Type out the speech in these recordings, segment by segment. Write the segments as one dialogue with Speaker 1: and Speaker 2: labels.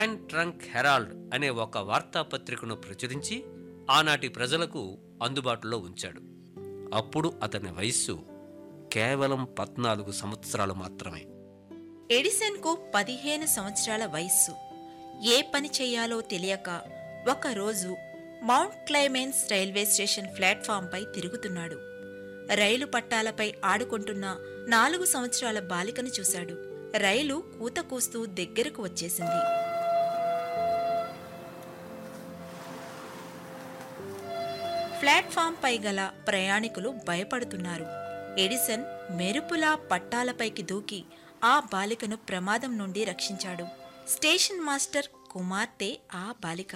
Speaker 1: Grand trunk Herald అనే ఒక వార్తాపత్రికను ప్రచురించి ఆనాటి ప్రజలకు అందుబాటులో ఉంచాడు. అప్పుడు అతని వయస్సు కేవలం 14 సంవత్సరాలు మాత్రమే.
Speaker 2: ఎడిసన్కు 15 సంవత్సరాల వయస్సు. ఏ పని చెయ్యాలో తెలియక ఒకరోజు మౌంట్ క్లైమెన్స్ రైల్వే స్టేషన్ ప్లాట్ఫాంపై తిరుగుతున్నాడు. రైలు పట్టాలపై ఆడుకుంటున్న 4 సంవత్సరాల బాలికను చూశాడు. రైలు కూత కూస్తూ దగ్గరకు వచ్చేసింది. ప్లాట్ఫాంపై గల ప్రయాణికులు భయపడుతున్నారు. ఎడిసన్ మెరుపులా పట్టాలపైకి దూకి ఆ బాలికను ప్రమాదం నుండి రక్షించాడు. స్టేషన్ మాస్టర్ కుమార్తె ఆ బాలిక.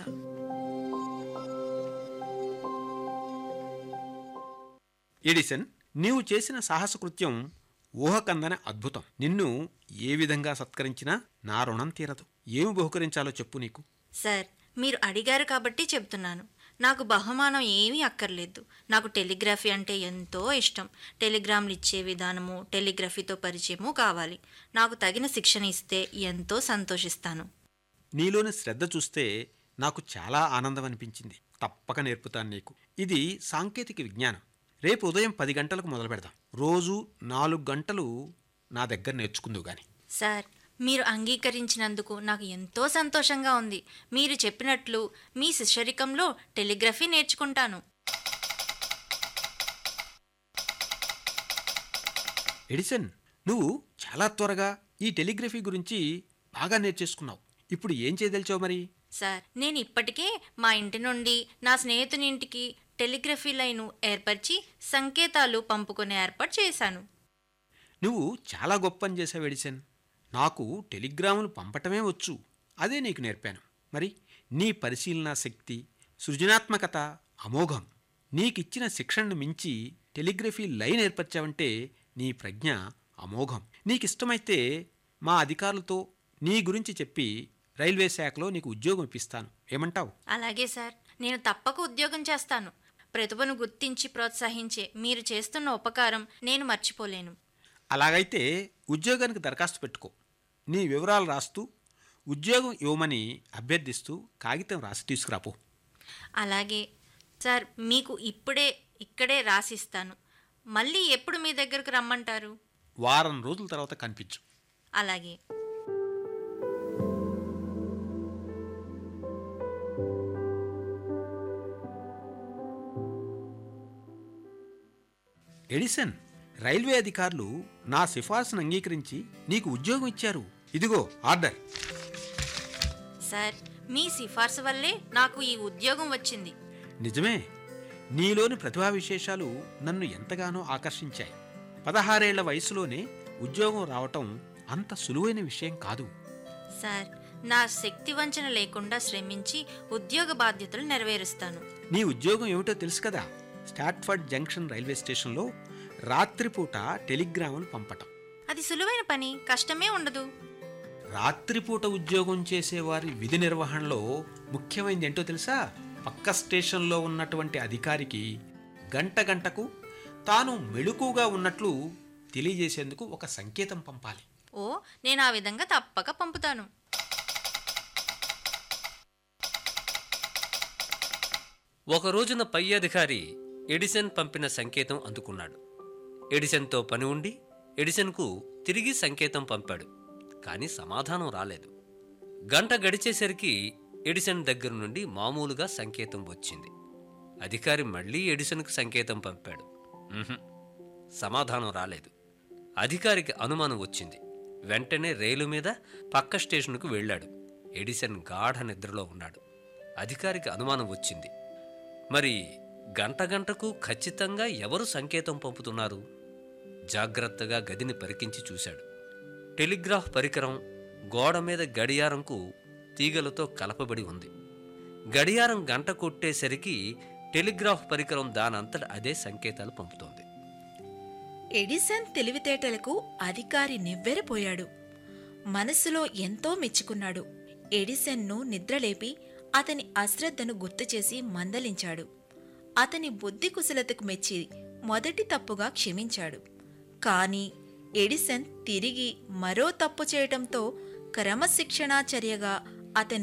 Speaker 3: ఎడిసన్, నీవు చేసిన సాహసకృత్యం ఊహకందని అద్భుతం. నిన్ను ఏ విధంగా సత్కరించినా నా రుణం తీరదు. ఏమి బహుకరించాలో చెప్పు. నీకు
Speaker 4: సార్, మీరు అడిగారు కాబట్టి చెప్తున్నాను. నాకు బహుమానం ఏమీ అక్కర్లేదు. నాకు టెలిగ్రఫీ అంటే ఎంతో ఇష్టం. టెలిగ్రామ్లు ఇచ్చే విధానము, టెలిగ్రఫీతో పరిచయము కావాలి. నాకు తగిన శిక్షణ ఇస్తే ఎంతో సంతోషిస్తాను.
Speaker 3: నీలోని శ్రద్ధ చూస్తే నాకు చాలా ఆనందం అనిపించింది. తప్పక నేర్పుతాను నీకు. ఇది సాంకేతిక విజ్ఞానం. రేపు ఉదయం 10 గంటలకు మొదలు పెడదాం. రోజు 4 గంటలు నా దగ్గర నేర్చుకుందువు గాని.
Speaker 4: సార్, మీరు అంగీకరించినందుకు నాకు ఎంతో సంతోషంగా ఉంది. మీరు చెప్పినట్లు మీ శిష్యరికంలో టెలిగ్రఫీ నేర్చుకుంటాను.
Speaker 3: ఎడిసన్, నువ్వు చాలా త్వరగా ఈ టెలిగ్రఫీ గురించి బాగా నేర్చేసుకున్నావు. ఇప్పుడు ఏం చేయదలిచావు మరి?
Speaker 4: సార్, నేను ఇప్పటికే మా ఇంటి నుండి నా స్నేహితుని ఇంటికి టెలిగ్రఫీ లైను ఏర్పరిచి సంకేతాలు పంపుకునే ఏర్పాటు చేశాను.
Speaker 3: నువ్వు చాలా గొప్ప పని చేసావు ఎడిసన్. నాకు టెలిగ్రాములు పంపటమే వచ్చు. అదే నీకు నేర్పాను. మరి నీ పరిశీలనా శక్తి, సృజనాత్మకత అమోఘం. నీకిచ్చిన శిక్షణను మించి టెలిగ్రఫీ లైన్ ఏర్పరిచావంటే నీ ప్రజ్ఞ అమోఘం. నీకిష్టమైతే మా అధికారులతో నీ గురించి చెప్పి రైల్వే శాఖలో నీకు ఉద్యోగం ఇప్పిస్తాను. ఏమంటావు?
Speaker 4: అలాగే సార్, నేను తప్పక ఉద్యోగం చేస్తాను. ప్రతిభను గుర్తించి ప్రోత్సహించే మీరు చేస్తున్న ఉపకారం నేను మర్చిపోలేను.
Speaker 3: అలాగైతే ఉద్యోగానికి దరఖాస్తు పెట్టుకో. నీ వివరాలు రాస్తూ ఉద్యోగం ఇవ్వమని అభ్యర్థిస్తూ కాగితం రాసి తీసుకురాపో.
Speaker 4: అలాగే సార్, మీకు ఇక్కడే రాసిస్తాను. మళ్ళీ ఎప్పుడు మీ దగ్గరకు రమ్మంటారు?
Speaker 3: వారం రోజుల తర్వాత కనిపించు.
Speaker 4: అలాగే.
Speaker 3: ఎడిసన్, రైల్వే అధికారులు నా సిఫార్సును అంగీకరించి నీకు ఉద్యోగం ఇచ్చారు. ఇదిగో ఆర్డర్.
Speaker 4: సార్, మీ సిఫార్సు వల్లే నాకు ఈ ఉద్యోగం వచ్చింది.
Speaker 3: నిజమే. నీలోని ప్రతిభా విశేషాలు నన్ను ఎంతగానో ఆకర్షించాయి. 16 ఏళ్ల వయసులోనే ఉద్యోగం రావటం అంత సులువైన విషయం కాదు.
Speaker 4: సార్, నా శక్తి వంచన లేకుండా శ్రమించి ఉద్యోగ బాధ్యతలు నెరవేరుస్తాను.
Speaker 3: నీ ఉద్యోగం ఏమిటో తెలుసు కదా? స్టాట్ఫర్డ్ జంక్షన్ రైల్వే స్టేషన్లో రాత్రిపూట టెలిగ్రాములు పంపటం.
Speaker 4: అది సులువైన పని, కష్టమే ఉండదు.
Speaker 3: రాత్రిపూట ఉద్యోగం చేసేవారి విధి నిర్వహణలో ముఖ్యమైనది ఏంటో తెలుసా? పక్క స్టేషన్లో ఉన్నటువంటి అధికారికి గంటకు తాను మెళుకుగా ఉన్నట్లు తెలియజేసేందుకు ఒక సంకేతం పంపాలి.
Speaker 4: ఓ, నేను ఆ విధంగా తప్పక పంపుతాను.
Speaker 1: ఒక రోజున పై అధికారి ఎడిసన్ పంపిన సంకేతం అందుకున్నాడు. ఎడిసన్తో పని ఉండి ఎడిసన్కు తిరిగి సంకేతం పంపాడు. కానీ సమాధానం రాలేదు. గంట గడిచేసరికి ఎడిసన్ దగ్గర నుండి మామూలుగా సంకేతం వచ్చింది. అధికారి మళ్లీ ఎడిసన్కు సంకేతం పంపాడు. సమాధానం రాలేదు. అధికారికి అనుమానం వచ్చింది. వెంటనే రైలు మీద పక్క స్టేషన్కు వెళ్ళాడు. ఎడిసన్ గాఢ నిద్రలో ఉన్నాడు. అధికారికి అనుమానం వచ్చింది. మరి గంటకు ఖచ్చితంగా ఎవరు సంకేతం పంపుతున్నారు? జాగ్రత్తగా గదిని పరికించి చూశాడు. టెలిగ్రాఫ్ పరికరం గోడ మీద గడియారంకు తీగలతో కలపబడి ఉంది. గడియారం గంట కొట్టేసరికి టెలిగ్రాఫ్ పరికరం దానంతట అదే సంకేతాలు పంపుతోంది.
Speaker 2: ఎడిసన్ తెలివితేటలకు అధికారి నివ్వెరపోయాడు. మనసులో ఎంతో మెచ్చుకున్నాడు. ఎడిసన్ను నిద్రలేపి అతని అశ్రద్ధను గుర్తుచేసి మందలించాడు. అతని బుద్ధి కుశలతకు మెచ్చి మొదటి తప్పుగా క్షమించాడు. కాని ఎడిసన్ తిరిగి మరో తప్పు చేయటంతో క్రమశిక్షణా చర్యగా అతని